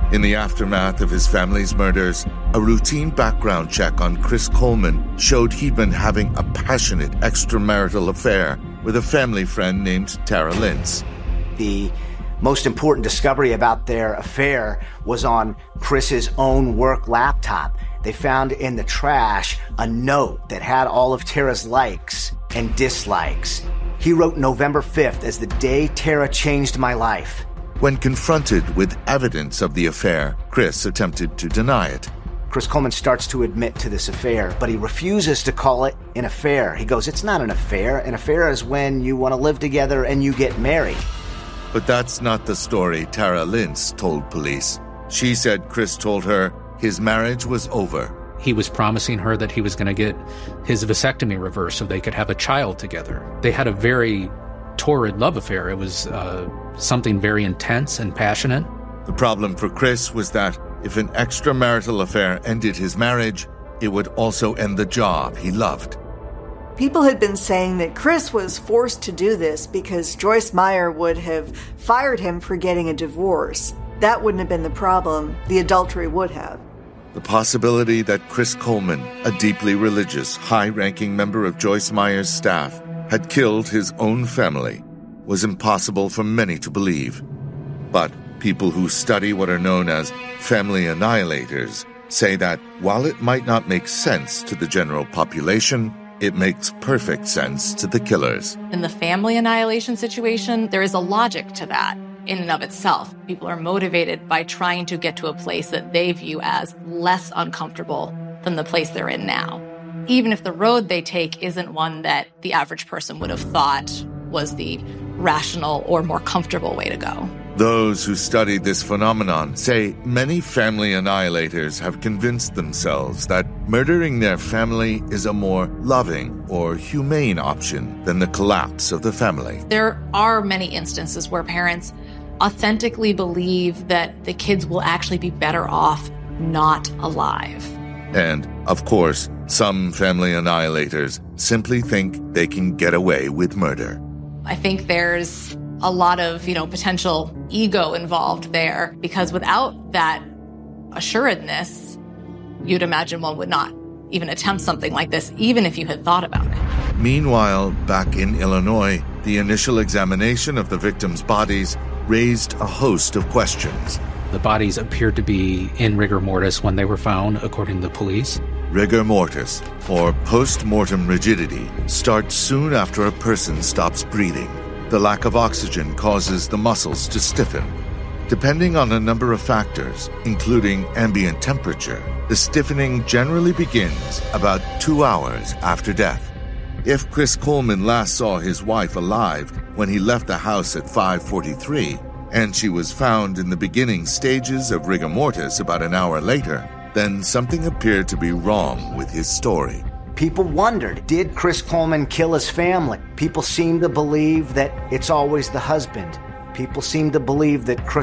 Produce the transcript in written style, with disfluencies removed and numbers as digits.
In the aftermath of his family's murders, a routine background check on Chris Coleman showed he'd been having a passionate extramarital affair with a family friend named Tara Lintz. The most important discovery about their affair was on Chris's own work laptop. They found in the trash a note that had all of Tara's likes and dislikes. He wrote November 5th as the day Tara changed my life. When confronted with evidence of the affair, Chris attempted to deny it. Chris Coleman starts to admit to this affair, but he refuses to call it an affair. He goes, it's not an affair. An affair is when you want to live together and you get married. But that's not the story Tara Lintz told police. She said Chris told her his marriage was over. He was promising her that he was going to get his vasectomy reversed so they could have a child together. They had a very torrid love affair. It was something very intense and passionate. The problem for Chris was that if an extramarital affair ended his marriage, it would also end the job he loved. People had been saying that Chris was forced to do this because Joyce Meyer would have fired him for getting a divorce. That wouldn't have been the problem. The adultery would have. The possibility that Chris Coleman, a deeply religious, high-ranking member of Joyce Meyer's staff, had killed his own family was impossible for many to believe. But people who study what are known as family annihilators say that while it might not make sense to the general population, it makes perfect sense to the killers. In the family annihilation situation, there is a logic to that in and of itself. People are motivated by trying to get to a place that they view as less uncomfortable than the place they're in now. Even if the road they take isn't one that the average person would have thought was the rational or more comfortable way to go. Those who study this phenomenon say many family annihilators have convinced themselves that murdering their family is a more loving or humane option than the collapse of the family. There are many instances where parents authentically believe that the kids will actually be better off not alive. And, of course, some family annihilators simply think they can get away with murder. I think there's a lot of, potential ego involved there, because without that assuredness, you'd imagine one would not even attempt something like this, even if you had thought about it. Meanwhile, back in Illinois, the initial examination of the victims' bodies raised a host of questions. The bodies appeared to be in rigor mortis when they were found, according to the police. Rigor mortis, or post-mortem rigidity, starts soon after a person stops breathing. The lack of oxygen causes the muscles to stiffen. Depending on a number of factors, including ambient temperature, the stiffening generally begins about 2 hours after death. If Chris Coleman last saw his wife alive when he left the house at 5:43, and she was found in the beginning stages of rigor mortis about an hour later, then something appeared to be wrong with his story. People wondered, did Chris Coleman kill his family? People seem to believe that it's always the husband. People seem to believe that Chris